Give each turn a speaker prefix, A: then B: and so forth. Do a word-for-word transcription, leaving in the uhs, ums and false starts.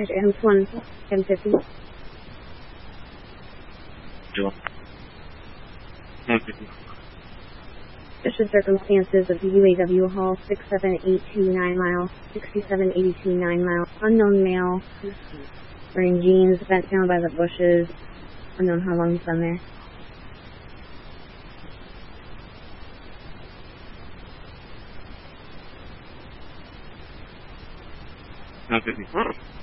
A: M one, M fifty.
B: Sure. M fifty.
A: Just the circumstances of the U A W haul six seven eight two nine mile, sixty-seven eighty-two nine mile, unknown male, wearing jeans, bent down by the bushes, unknown how long he's been there.
B: M fifty.